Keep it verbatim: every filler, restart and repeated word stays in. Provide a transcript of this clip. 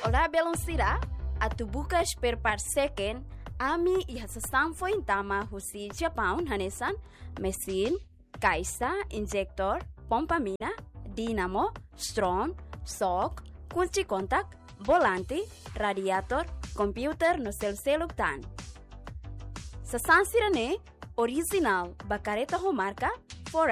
Olá, Beloncira. A tu buka spare part second, ami iha sasam foi tama husi Japão, hanesan, mesin, kaisa, injector, pompa mina, dinamo, strong, shock, kunci kontak, volante, radiator, computer no seu seluktan. Sasansira ne original bacareta ho marca